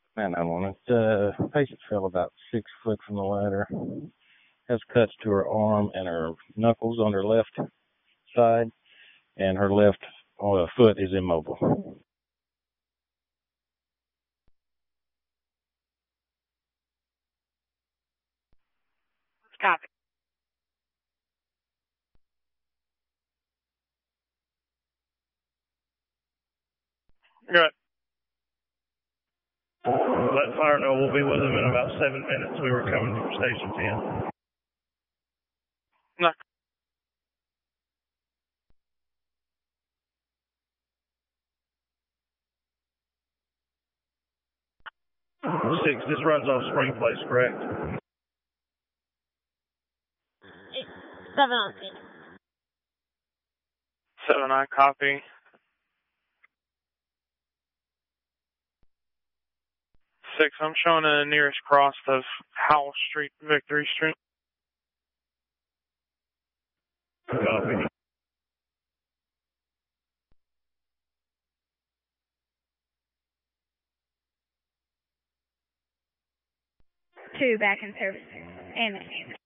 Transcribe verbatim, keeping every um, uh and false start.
Man, I want it. Uh, patient fell about six foot from the ladder. Has cuts to her arm and her knuckles on her left side, and her left uh, foot is immobile. Copy. Good. Let fire know we'll be with them in about seven minutes. We were coming from Station ten. No. Six, this runs off Spring Place, correct? Seven on six. Seven, I copy. Six, I'm showing the nearest cross of Howell Street, Victory Street. Copy. Two back in service. Amen.